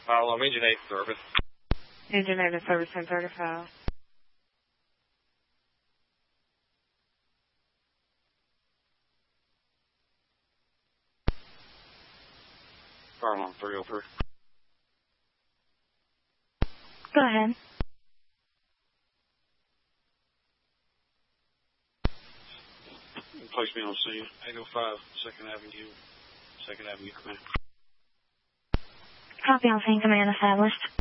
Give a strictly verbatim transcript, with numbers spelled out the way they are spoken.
Follow Engine eight service. Engine eight service ten thirty-five. Fire alarm three oh three. Go ahead. Place me on scene. eight oh five Second Avenue. Second Avenue Command. Copy on scene, command established.